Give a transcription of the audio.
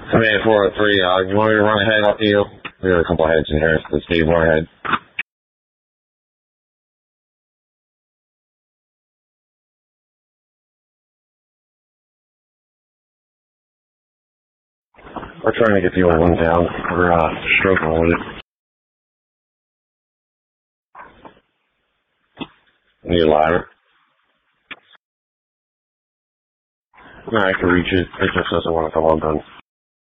Command 403, you want me to run ahead up to you? We got a couple heads in here, so Steve, run ahead. We're trying to get the old one down. We're stroking with it. Need a ladder. No, I can reach it. It just doesn't want to come undone.